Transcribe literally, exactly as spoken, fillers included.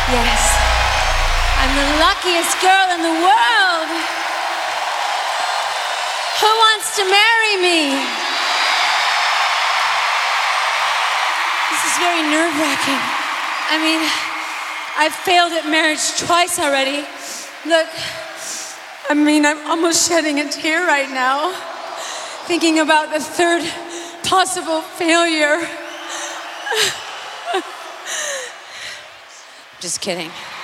Yes, I'm the luckiest girl in the world. Who wants to marry me? This is very nerve-wracking. I mean, I've failed at marriage twice already. Look, I mean, I'm almost shedding a tear right now, thinking about the third possible failure. Just kidding.